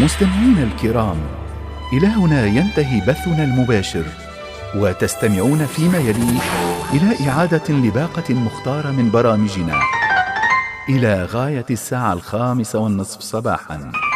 مستمعينا الكرام، إلى هنا ينتهي بثنا المباشر، وتستمعون فيما يلي إلى إعادة لباقة مختارة من برامجنا إلى غاية الساعة 5:30 صباحا.